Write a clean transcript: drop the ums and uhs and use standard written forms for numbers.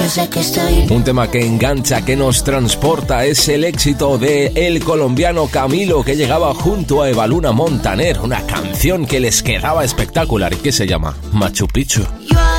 Un tema que engancha, que nos transporta, es el éxito de el colombiano Camilo, que llegaba junto a Evaluna Montaner, una canción que les quedaba espectacular y que se llama Machu Picchu.